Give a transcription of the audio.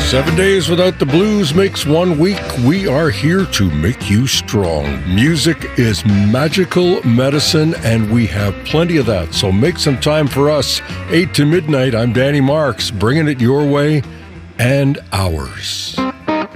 7 days without the blues makes 1 week. We are here to make you strong. Music is magical medicine, and we have plenty of that. So make some time for us. 8 to midnight, I'm Danny Marks, bringing it your way and ours.